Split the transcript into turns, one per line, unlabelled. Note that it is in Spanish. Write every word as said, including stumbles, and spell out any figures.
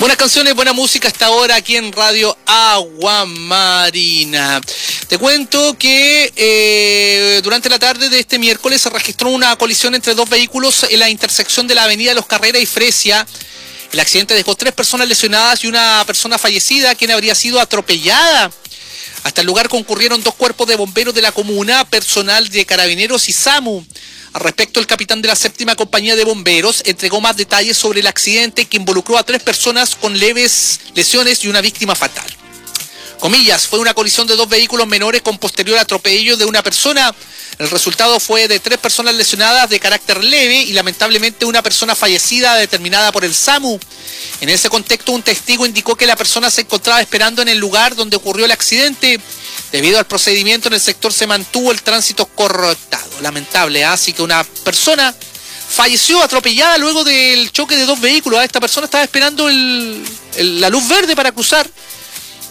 Buenas canciones, buena música hasta ahora aquí en Radio Agua Marina. Te cuento que eh, durante la tarde de este miércoles se registró una colisión entre dos vehículos en la intersección de la avenida Los Carreras y Fresia. El accidente dejó tres personas lesionadas y una persona fallecida, quien habría sido atropellada. Hasta el lugar concurrieron dos cuerpos de bomberos de la comuna, personal de Carabineros y SAMU. Al respecto, el capitán de la séptima compañía de bomberos entregó más detalles sobre el accidente que involucró a tres personas con leves lesiones y una víctima fatal. Comillas, fue una colisión de dos vehículos menores con posterior atropello de una persona. El resultado fue de tres personas lesionadas de carácter leve y lamentablemente una persona fallecida determinada por el SAMU. En ese contexto, un testigo indicó que la persona se encontraba esperando en el lugar donde ocurrió el accidente. Debido al procedimiento en el sector se mantuvo el tránsito cortado. Lamentable, ¿eh? Así que una persona falleció atropellada luego del choque de dos vehículos. Esta persona estaba esperando el, el, la luz verde para cruzar